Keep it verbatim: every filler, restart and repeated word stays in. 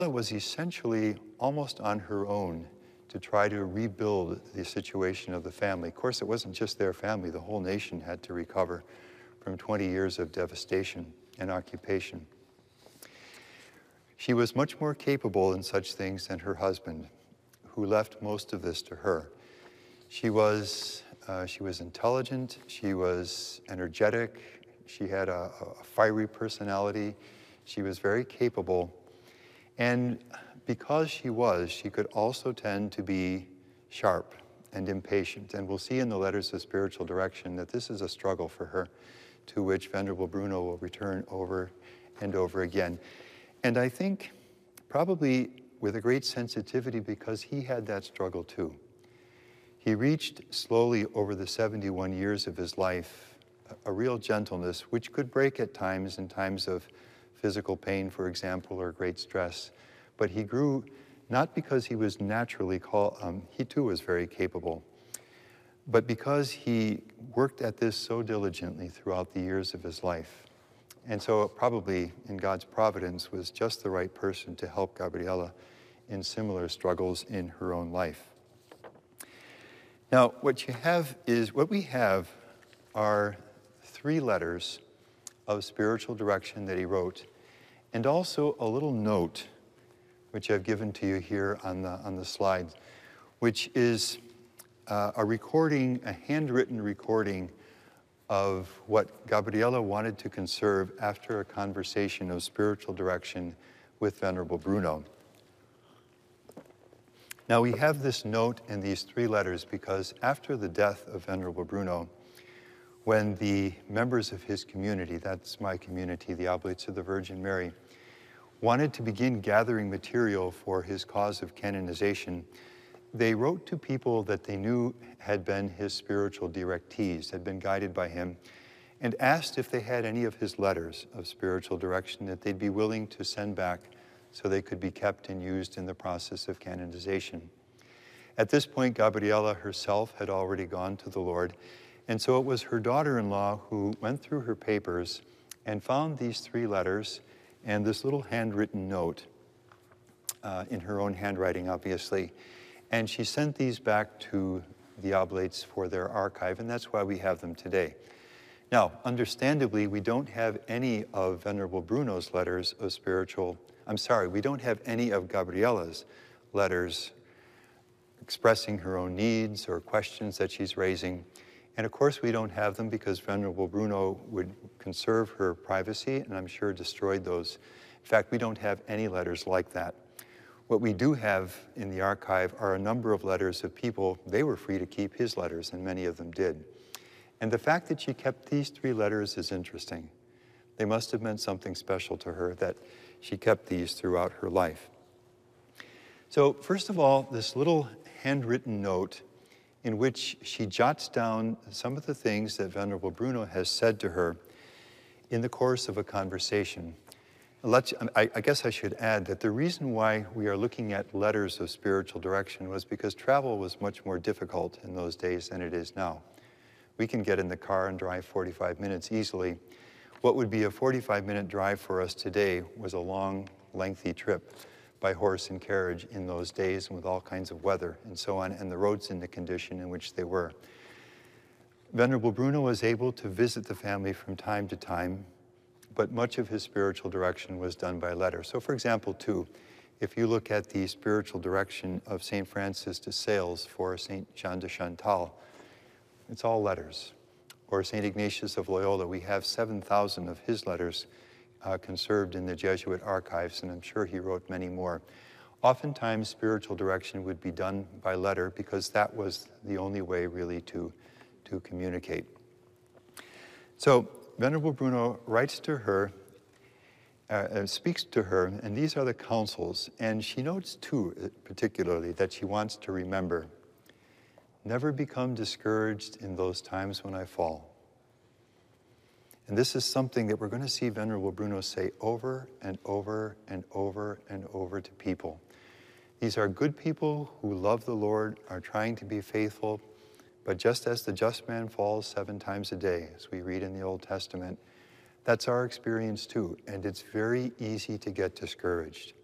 was essentially almost on her own to try to rebuild the situation of the family. Of course, it wasn't just their family. The whole nation had to recover from twenty years of devastation and occupation. She was much more capable in such things than her husband, who left most of this to her. She was, uh, she was intelligent, she was energetic, she had a, a fiery personality, she was very capable. And because she was, she could also tend to be sharp and impatient. And we'll see in the Letters of Spiritual Direction that this is a struggle for her, to which Venerable Bruno will return over and over again. And I think probably with a great sensitivity, because he had that struggle too. He reached slowly over the seventy-one years of his life a, a real gentleness, which could break at times in times of physical pain, for example, or great stress. But he grew not because he was naturally called, um, he too was very capable, but because he worked at this so diligently throughout the years of his life. And so probably in God's providence was just the right person to help Gabriela in similar struggles in her own life. Now, what you have is, what we have are three letters of spiritual direction that he wrote, and also a little note, which I've given to you here on the, on the slide, which is uh, a recording, a handwritten recording of what Gabriela wanted to conserve after a conversation of spiritual direction with Venerable Bruno. Now we have this note and these three letters because after the death of Venerable Bruno, when the members of his community, that's my community, the Oblates of the Virgin Mary, wanted to begin gathering material for his cause of canonization, they wrote to people that they knew had been his spiritual directees, had been guided by him, and asked if they had any of his letters of spiritual direction that they'd be willing to send back so they could be kept and used in the process of canonization. At this point, Gabriela herself had already gone to the Lord, and so it was her daughter-in-law who went through her papers and found these three letters and this little handwritten note, uh, in her own handwriting, obviously. And she sent these back to the Oblates for their archive, and that's why we have them today. Now, understandably, we don't have any of Venerable Bruno's letters of spiritual, I'm sorry, we don't have any of Gabriela's letters expressing her own needs or questions that she's raising. And of course, we don't have them because Venerable Bruno would conserve her privacy, and I'm sure destroyed those. In fact, we don't have any letters like that. What we do have in the archive are a number of letters of people. They were free to keep his letters, and many of them did. And the fact that she kept these three letters is interesting. They must have meant something special to her that she kept these throughout her life. So first of all, this little handwritten note in which she jots down some of the things that Venerable Bruno has said to her in the course of a conversation. Let's, I, I guess I should add that the reason why we are looking at letters of spiritual direction was because travel was much more difficult in those days than it is now. We can get in the car and drive forty-five minutes easily. What would be a forty-five minute drive for us today was a long, lengthy trip by horse and carriage in those days, and with all kinds of weather and so on, and the roads in the condition in which they were. Venerable Bruno was able to visit the family from time to time, but much of his spiritual direction was done by letter. So for example, too, if you look at the spiritual direction of Saint Francis de Sales for Saint Jean de Chantal, it's all letters. Or Saint Ignatius of Loyola, we have seven thousand of his letters uh, conserved in the Jesuit archives, and I'm sure he wrote many more. Oftentimes, spiritual direction would be done by letter because that was the only way really to, to communicate. So Venerable Bruno writes to her, uh, uh, speaks to her, and these are the counsels, and she notes too, uh, particularly, that she wants to remember. Never become discouraged in those times when I fall. And this is something that we're going to see Venerable Bruno say over and over and over and over to people. These are good people who love the Lord, are trying to be faithful, but just as the just man falls seven times a day, as we read in the Old Testament, that's our experience too, and it's very easy to get discouraged.